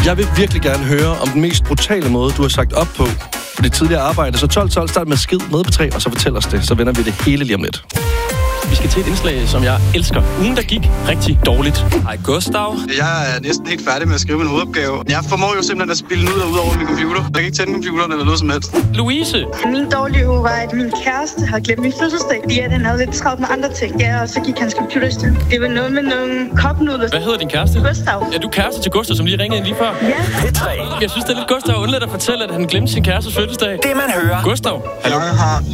Jeg vil virkelig gerne høre om den mest brutale måde, du har sagt op på dit tidligere arbejde. Så 12-12, start med skid med på 3, og så fortæl os det. Så vender vi det hele lige om lidt. Vi skal til et indslag, som jeg elsker. Ugen, der gik rigtig dårligt. Hej, Gustav. Jeg er næsten helt færdig med at skrive min hovedopgave. Jeg formår jo simpelthen at spille ud over min computer. Jeg kan ikke tænde computeren eller noget som helst. Louise. Min dårlige uge var, at min kæreste havde glemt min fødselsdag, fordi han havde lidt travlt med andre ting. Ja, og så gik hans computer i stykker. Det var noget med nogle kopnudler. Hvad hedder din kæreste? Gustav. Ja, du er kæreste til Gustav, som lige ringede ind lige før. Ja. Jeg synes, det er lidt Gustav underligt at fortælle, at han glemte sin kærestes fødselsdag. Det man hører. Gustav. Jeg har